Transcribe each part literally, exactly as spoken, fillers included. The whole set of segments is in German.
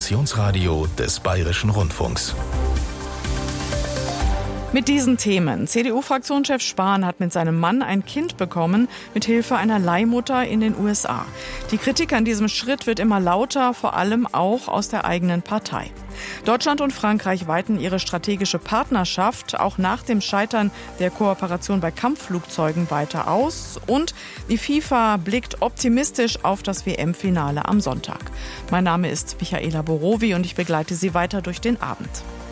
Informationsradio des Bayerischen Rundfunks. Mit diesen Themen. C D U-Fraktionschef Spahn hat mit seinem Mann ein Kind bekommen, mit Hilfe einer Leihmutter in den U S A. Die Kritik an diesem Schritt wird immer lauter, vor allem auch aus der eigenen Partei. Deutschland und Frankreich weiten ihre strategische Partnerschaft auch nach dem Scheitern der Kooperation bei Kampfflugzeugen weiter aus. Und die FIFA blickt optimistisch auf das W M-Finale am Sonntag. Mein Name ist Michaela Borowi und ich begleite Sie weiter durch den Abend.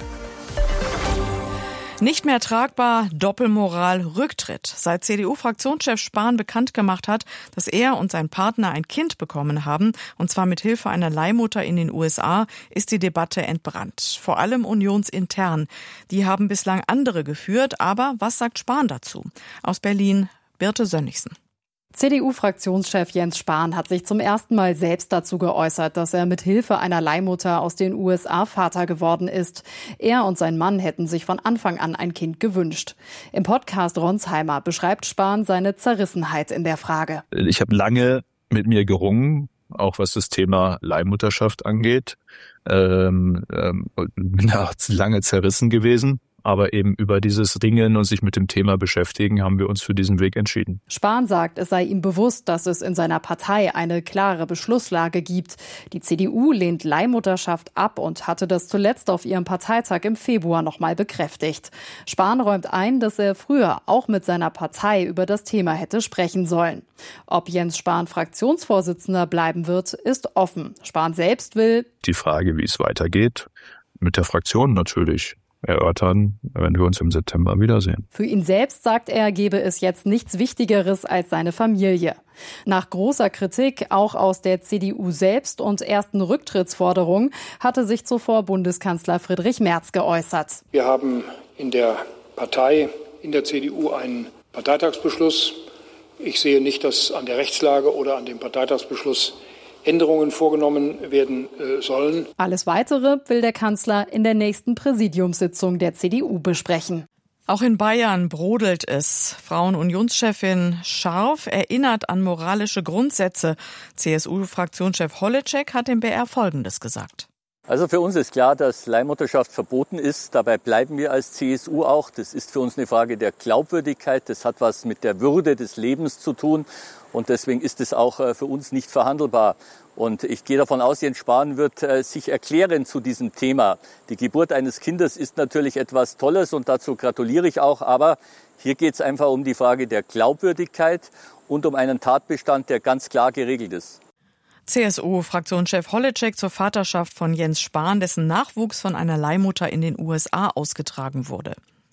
Nicht mehr tragbar, Doppelmoral, Rücktritt. Seit C D U-Fraktionschef Spahn bekannt gemacht hat, dass er und sein Partner ein Kind bekommen haben, und zwar mit Hilfe einer Leihmutter in den U S A, ist die Debatte entbrannt. Vor allem unionsintern. Die haben bislang andere geführt, aber was sagt Spahn dazu? Aus Berlin, Birte Sönnigsen. C D U-Fraktionschef Jens Spahn hat sich zum ersten Mal selbst dazu geäußert, dass er mit Hilfe einer Leihmutter aus den U S A Vater geworden ist. Er und sein Mann hätten sich von Anfang an ein Kind gewünscht. Im Podcast Ronsheimer beschreibt Spahn seine Zerrissenheit in der Frage. Ich habe lange mit mir gerungen, auch was das Thema Leihmutterschaft angeht. Ähm, ähm, bin auch lange zerrissen gewesen. Aber eben über dieses Ringen und sich mit dem Thema beschäftigen, haben wir uns für diesen Weg entschieden. Spahn sagt, es sei ihm bewusst, dass es in seiner Partei eine klare Beschlusslage gibt. Die C D U lehnt Leihmutterschaft ab und hatte das zuletzt auf ihrem Parteitag im Februar nochmal bekräftigt. Spahn räumt ein, dass er früher auch mit seiner Partei über das Thema hätte sprechen sollen. Ob Jens Spahn Fraktionsvorsitzender bleiben wird, ist offen. Spahn selbst will die Frage, wie es weitergeht, mit der Fraktion natürlich erörtern, wenn wir uns im September wiedersehen. Für ihn selbst, sagt er, gebe es jetzt nichts Wichtigeres als seine Familie. Nach großer Kritik, auch aus der C D U selbst und ersten Rücktrittsforderungen, hatte sich zuvor Bundeskanzler Friedrich Merz geäußert. Wir haben in der Partei, in der C D U einen Parteitagsbeschluss. Ich sehe nicht, dass an der Rechtslage oder an dem Parteitagsbeschluss Änderungen vorgenommen werden äh, sollen. Alles Weitere will der Kanzler in der nächsten Präsidiumssitzung der C D U besprechen. Auch in Bayern brodelt es. Frauen-Unionschefin Scharf erinnert an moralische Grundsätze. C S U-Fraktionschef Holleczek hat dem B R Folgendes gesagt. Also für uns ist klar, dass Leihmutterschaft verboten ist. Dabei bleiben wir als C S U auch. Das ist für uns eine Frage der Glaubwürdigkeit. Das hat was mit der Würde des Lebens zu tun. Und deswegen ist es auch für uns nicht verhandelbar. Und ich gehe davon aus, Jens Spahn wird sich erklären zu diesem Thema. Die Geburt eines Kindes ist natürlich etwas Tolles und dazu gratuliere ich auch. Aber hier geht es einfach um die Frage der Glaubwürdigkeit und um einen Tatbestand, der ganz klar geregelt ist. C S U-Fraktionschef Holleczek zur Vaterschaft von Jens Spahn, dessen Nachwuchs von einer Leihmutter in den U S A ausgetragen wurde.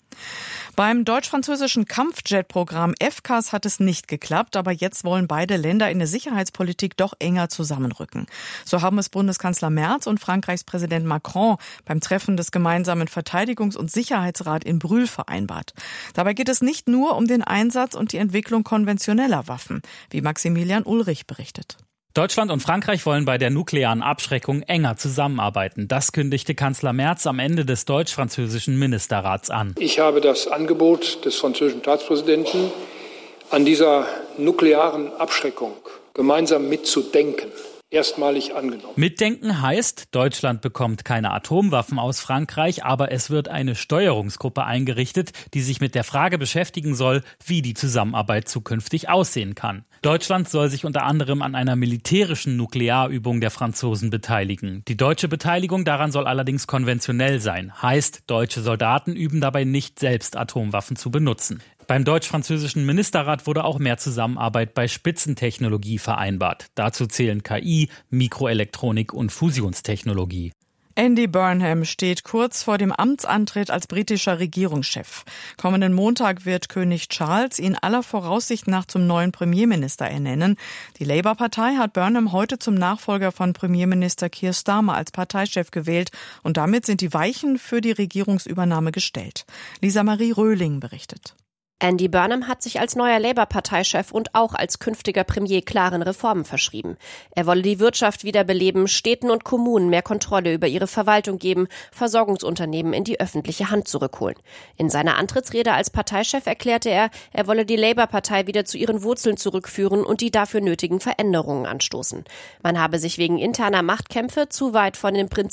Beim deutsch-französischen Kampfjet-Programm F C A S hat es nicht geklappt, aber jetzt wollen beide Länder in der Sicherheitspolitik doch enger zusammenrücken. So haben es Bundeskanzler Merz und Frankreichs Präsident Macron beim Treffen des gemeinsamen Verteidigungs- und Sicherheitsrats in Brühl vereinbart. Dabei geht es nicht nur um den Einsatz und die Entwicklung konventioneller Waffen, wie Maximilian Ulrich berichtet. Deutschland und Frankreich wollen bei der nuklearen Abschreckung enger zusammenarbeiten. Das kündigte Kanzler Merz am Ende des deutsch-französischen Ministerrats an. Ich habe das Angebot des französischen Staatspräsidenten, an dieser nuklearen Abschreckung gemeinsam mitzudenken, erstmalig angenommen. Mitdenken heißt, Deutschland bekommt keine Atomwaffen aus Frankreich, aber es wird eine Steuerungsgruppe eingerichtet, die sich mit der Frage beschäftigen soll, wie die Zusammenarbeit zukünftig aussehen kann. Deutschland soll sich unter anderem an einer militärischen Nuklearübung der Franzosen beteiligen. Die deutsche Beteiligung daran soll allerdings konventionell sein. Heißt, deutsche Soldaten üben dabei nicht selbst, Atomwaffen zu benutzen. Beim deutsch-französischen Ministerrat wurde auch mehr Zusammenarbeit bei Spitzentechnologie vereinbart. Dazu zählen K I, Mikroelektronik und Fusionstechnologie. Andy Burnham steht kurz vor dem Amtsantritt als britischer Regierungschef. Kommenden Montag wird König Charles ihn aller Voraussicht nach zum neuen Premierminister ernennen. Die Labour-Partei hat Burnham heute zum Nachfolger von Premierminister Keir Starmer als Parteichef gewählt und damit sind die Weichen für die Regierungsübernahme gestellt. Lisa Marie Röhling berichtet. Andy Burnham hat sich als neuer Labour-Parteichef und auch als künftiger Premier klaren Reformen verschrieben. Er wolle die Wirtschaft wiederbeleben, Städten und Kommunen mehr Kontrolle über ihre Verwaltung geben, Versorgungsunternehmen in die öffentliche Hand zurückholen. In seiner Antrittsrede als Parteichef erklärte er, er wolle die Labour-Partei wieder zu ihren Wurzeln zurückführen und die dafür nötigen Veränderungen anstoßen. Man habe sich wegen interner Machtkämpfe zu weit von den Prinzipien